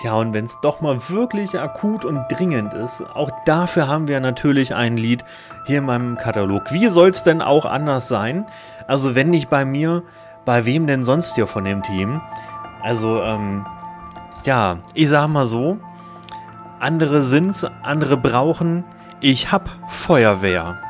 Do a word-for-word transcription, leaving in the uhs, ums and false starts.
Ja, und wenn es doch mal wirklich akut und dringend ist, auch dafür haben wir natürlich ein Lied hier in meinem Katalog. Wie soll es denn auch anders sein? Also wenn nicht bei mir, bei wem denn sonst hier von dem Team? Also, ähm, ja, ich sag mal so, andere sind's, andere brauchen, ich hab Feuerwehr.